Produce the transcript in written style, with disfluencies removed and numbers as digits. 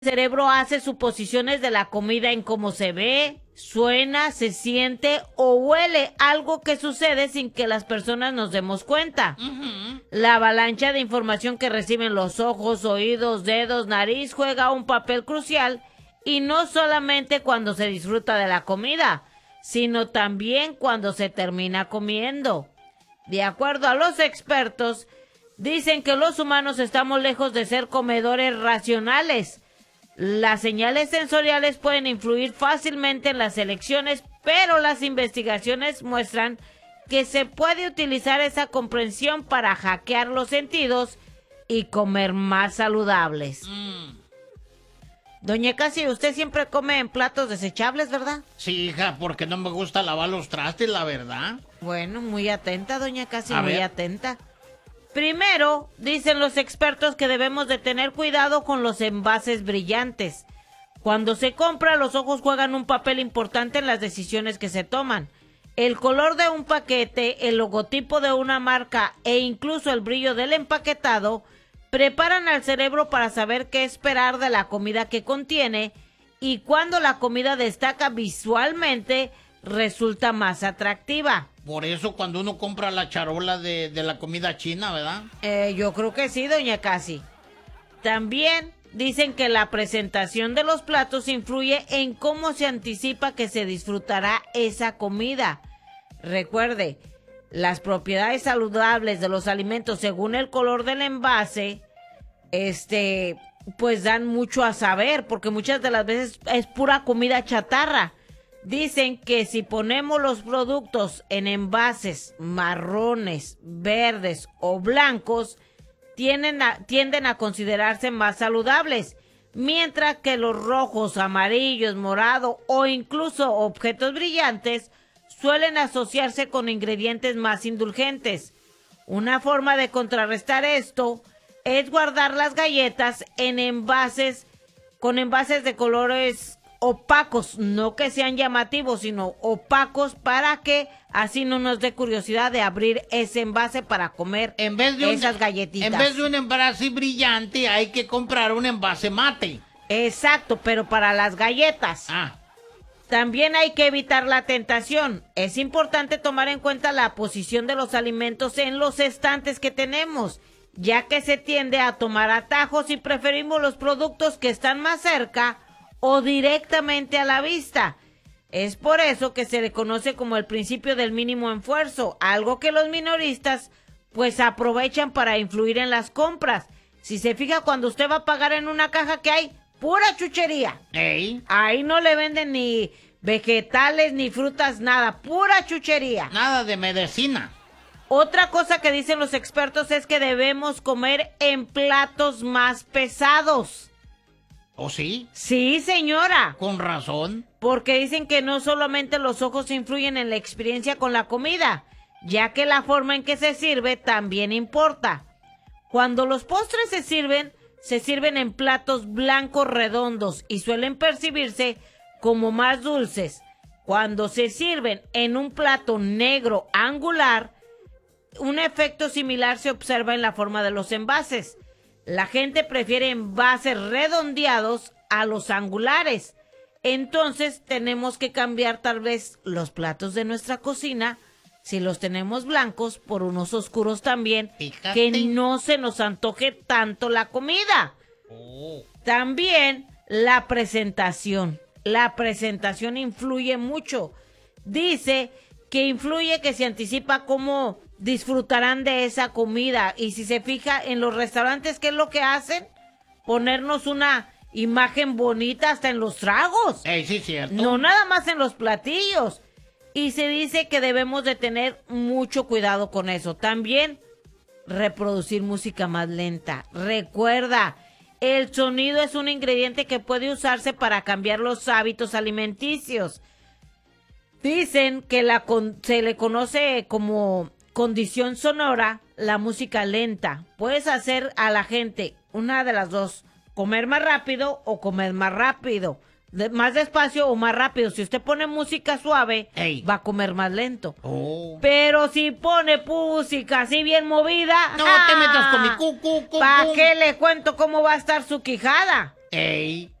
cerebro hace suposiciones de la comida en cómo se ve, suena, se siente o huele, algo que sucede sin que las personas nos demos cuenta. La avalancha de información que reciben los ojos, oídos, dedos, nariz juega un papel crucial, y no solamente cuando se disfruta de la comida, sino también cuando se termina comiendo. De acuerdo a los expertos, dicen que los humanos estamos lejos de ser comedores racionales. Las señales sensoriales pueden influir fácilmente en las elecciones, pero las investigaciones muestran que se puede utilizar esa comprensión para hackear los sentidos y comer más saludables. Doña Casi, usted siempre come en platos desechables, ¿verdad? Sí, hija, porque no me gusta lavar los trastes, la verdad. Bueno, muy atenta, doña Casi, muy atenta. Primero, dicen los expertos que debemos de tener cuidado con los envases brillantes. Cuando se compra, los ojos juegan un papel importante en las decisiones que se toman. El color de un paquete, el logotipo de una marca e incluso el brillo del empaquetado preparan al cerebro para saber qué esperar de la comida que contiene, y cuando la comida destaca visualmente, resulta más atractiva. Por eso cuando uno compra la charola de la comida china, ¿verdad? Yo creo que sí, doña Casi. También dicen que la presentación de los platos influye en cómo se anticipa que se disfrutará esa comida. Recuerde, las propiedades saludables de los alimentos según el color del envase, pues dan mucho a saber, porque muchas de las veces es pura comida chatarra. Dicen que si ponemos los productos en envases marrones, verdes o blancos, tienden a considerarse más saludables, mientras que los rojos, amarillos, morado o incluso objetos brillantes suelen asociarse con ingredientes más indulgentes. Una forma de contrarrestar esto es guardar las galletas en con envases de colores opacos, no que sean llamativos, sino opacos, para que así no nos dé curiosidad de abrir ese envase para comer esas galletitas. En vez de un envase brillante, hay que comprar un envase mate. Exacto, pero para las galletas. También hay que evitar la tentación. Es importante tomar en cuenta la posición de los alimentos en los estantes que tenemos, ya que se tiende a tomar atajos y preferimos los productos que están más cerca o directamente a la vista. Es por eso que se le conoce como el principio del mínimo esfuerzo, algo que los minoristas pues aprovechan para influir en las compras. Si se fija, cuando usted va a pagar en una caja, que hay pura chuchería. Ahí no le venden ni vegetales ni frutas, nada, pura chuchería. Nada de medicina. Otra cosa que dicen los expertos es que debemos comer en platos más pesados. ¿Oh, sí? Sí, señora. Con razón. Porque dicen que no solamente los ojos influyen en la experiencia con la comida, ya que la forma en que se sirve también importa. Cuando los postres se sirven en platos blancos redondos y suelen percibirse como más dulces. Cuando se sirven en un plato negro angular, un efecto similar se observa en la forma de los envases. La gente prefiere envases redondeados a los angulares. Entonces tenemos que cambiar tal vez los platos de nuestra cocina, si los tenemos blancos, por unos oscuros también. Fíjate, que no se nos antoje tanto la comida. También la presentación. La presentación influye mucho. Dice que influye que se anticipa cómo disfrutarán de esa comida. Y si se fija en los restaurantes, ¿qué es lo que hacen? Ponernos una imagen bonita hasta en los tragos. Sí, cierto. No nada más en los platillos. Y se dice que debemos de tener mucho cuidado con eso. También reproducir música más lenta. Recuerda, el sonido es un ingrediente que puede usarse para cambiar los hábitos alimenticios. Dicen que se le conoce como condición sonora la música lenta. Puedes hacer a la gente una de las dos: comer más rápido o comer más rápido. Más despacio o más rápido. Si usted pone música suave, va a comer más lento. Pero si pone música así bien movida, no te metas con mi ¿para qué le cuento cómo va a estar su quijada? Ey.